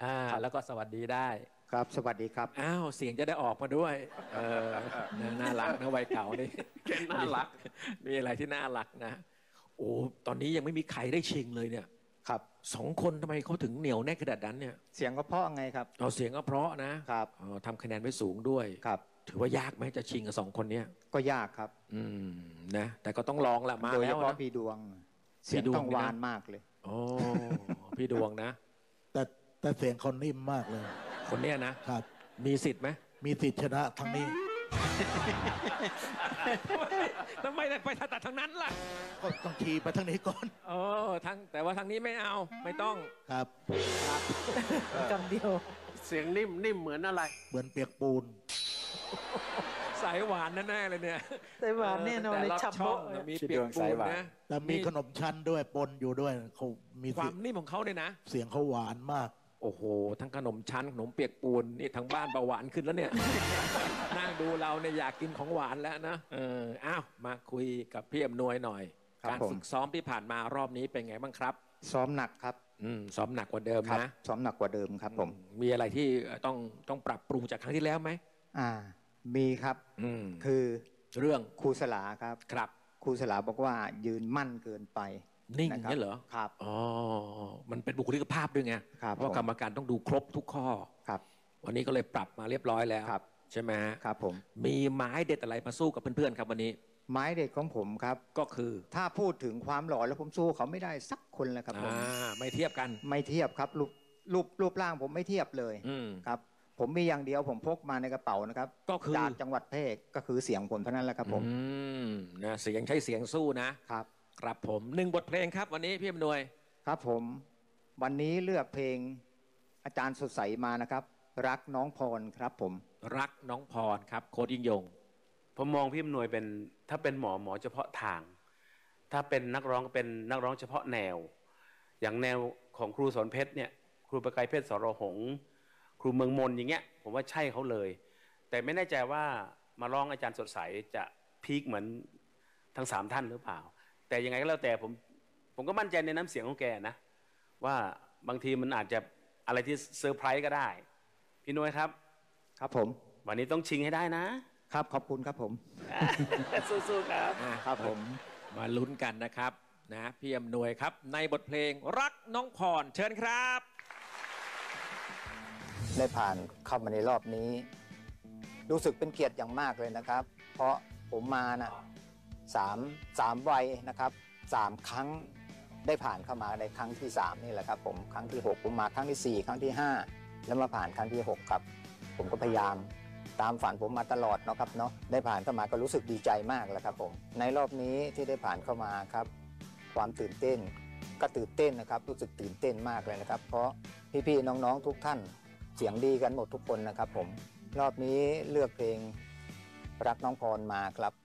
แล้วก็สวัสดีได้ครับสวัสดีครับอ้าวเสียงจะได้ออกมาด้วยน่ารักนะวัยเก่านี่น่ารักมีอะไรที่น่ารักนะโอ้ตอนนี้ยังไม่มีใครได้ชิงเลยเนี่ยครับ 2 คนทำไมเขาถึงเหนียวแน่นขนาดนั้นเนี่ยเสียงก็เพราะไงครับเอาเสียงก็เพราะนะครับทำคะแนนไว้สูงด้วยครับถือว่ายากไหมจะชิงกับ2 คนเนี้ยก็ยากครับนะแต่ก็ต้องลองละมาโดยเฉแล้วพาะนะพี่ดวงเสียงต้องหวานมากเลยโอ้พี่ดวงนะแต่เสียงเขานิ่มมากเลยคนเนี้ยนะครับมีสิทธิ์ไหมมีสิทธิ์ชนะทั้งนี้ทำไมไปตัดทางนั้นล่ะก็ต้องขี่ไปทางนี้ก่อนแต่ว่าทางนี้ไม่เอาไม่ต้องครับคำเดียวเสียงนิ่มเหมือนอะไรเหมือนเปียกปูนสายหวานแน่ๆเลยเนี่ยสายหวานแน่นอนเลยฉับโบ๊ะมีเปียกปูนนะแต่มีขนมชั้นด้วยปนอยู่ด้วยเขามีความนิ่มของเขาเนี่ยนะเสียงเขาหวานมากโอ้โหทั้งขนมชั้นขนมเปียกปูนนี่ทั้งบ้านเบาหวานขึ้นแล้วเนี่ย นั่งดูเราเนี่ยอยากกินของหวานแล้วนะอ้าวมาคุยกับพี่อำนวยหน่อยการฝึกซ้อมที่ผ่านมารอบนี้เป็นไงบ้างครับซ้อมหนักครับซ้อมหนักกว่าเดิมนะซ้อมหนักกว่าเดิมครับผมมีอะไรที่ต้องปรับปรุงจากครั้งที่แล้วไหมมีครับคือเรื่องครูสลาครับครับครูสลาบอกว่ายืนมั่นเกินไปนิ่งอย่างนี้เหรอครับมันเป็นบุคลิกภาพด้วยไงเพราะกรรมการต้องดูครบทุกข้อครับวันนี้ก็เลยปรับมาเรียบร้อยแล้วใช่ไหมครับผมมีไม้เด็ดอะไรมาสู้กับเพื่อนๆครับวันนี้ไม้เด็ดของผมครับก็คือถ้าพูดถึงความหล่อแล้วผมสู้เขาไม่ได้สักคนเลยครับผมไม่เทียบกันไม่เทียบครับรูปร่างผมไม่เทียบเลยครับผมมีอย่างเดียวผมพกมาในกระเป๋านะครับก็คือจากจังหวัดเพชรก็คือเสียงผมเท่านั้นแหละครับผมนะเสียงใช้เสียงสู้นะครับครับผม1 บทเพลงครับวันนี้พี่อำนวยครับผมวันนี้เลือกเพลงอาจารย์สดใสมานะครับรักน้องพรครับผมรักน้องพรครับโค้ดยิ่งยงผมมองพี่อำนวยเป็นถ้าเป็นหมอเฉพาะทางถ้าเป็นนักร้องก็เป็นนักร้องเฉพาะแนวอย่างแนวของครูสอนเพชรเนี่ยครูประกายเพชรสรหงษ์ครูเมืองมนอย่างเงี้ยผมว่าใช่เขาเลยแต่ไม่แน่ใจว่ามาร้องอาจารย์สดใสจะพีคเหมือนทั้ง3 ท่านหรือเปล่าแต่ยังไงก็แล้วแต่ผมก็มั่นใจในน้ำเสียงของแกนะว่าบางทีมันอาจจะอะไรที่เซอร์ไพรส์ก็ได้พี่นุ้ยครับครับผมวันนี้ต้องชิงให้ได้นะครับขอบคุณครับผมสู้ๆครับครับผมมาลุ้นกันนะครับนะพี่อำนวยครับในบทเพลงรักน้องพรเชิญครับได้ผ่านเข้ามาในรอบนี้รู้สึกเป็นเกียรติอย่างมากเลยนะครับเพราะผมมานะ3 วัยนะครับ3 ครั้งได้ผ่านเข้ามาในครั้งที่3นี่แหละครับผมครั้งที่6ผมมาครั้งที่4ครั้งที่5แล้วมาผ่านครั้งที่6ครับผมก็พยายามตามฝันผมมาตลอดเนาะครับเนาะได้ผ่านเข้ามาก็รู้สึกดีใจมากแล้วครับผมในรอบนี้ที่ได้ผ่านเข้ามาครับความตื่นเต้นก็ตื่นเต้นนะครับรู้สึกตื่นเต้นมากเลยนะครับเพราะพี่ๆน้องๆทุกท่านเสียงดีกันหมดทุกคนนะครับผมรอบนี้เลือกเพลงรักน้องพรมาครับ